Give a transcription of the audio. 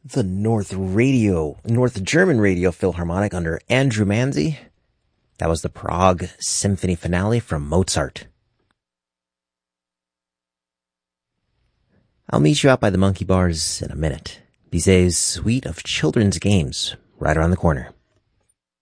the North German Radio Philharmonic under Andrew Manzi. That was the Prague Symphony Finale from Mozart. I'll meet you out by the Monkey Bars in a minute. Bizet's suite of children's games right around the corner.